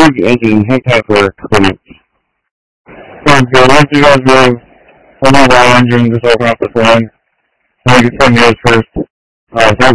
Big engine, hang tight for a couple minutes. Sounds good. Once you guys move, we'll move our engine, just open up the fan. Maybe 10 minutes first. Sounds